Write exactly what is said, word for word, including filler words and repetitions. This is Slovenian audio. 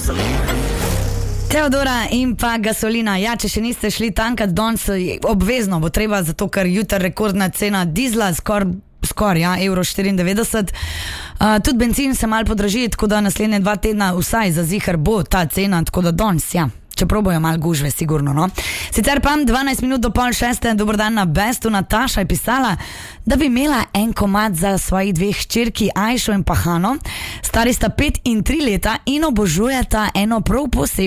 Teodora in pa gasolina. Ja, če še niste šli tankat danes, obvezno bo treba, zato ker jutri rekordna cena dizla, skoraj skor, ja, evro štiriindevetdeset. Uh, tudi benzin se malo podraži, tako da naslednje dva tedna vsaj za ziher bo ta cena, tako da danes, ja. Čeprav bojo malo gužve, sigurno, no. Sicer pa dvanajst minut do pol šeste, dober dan na Bestu. Nataša je pisala, da bi imela en komad za svoji dveh hčerki Ajšo in pa Hano. Stari sta pet in tri leta in obožujeta eno prav posebno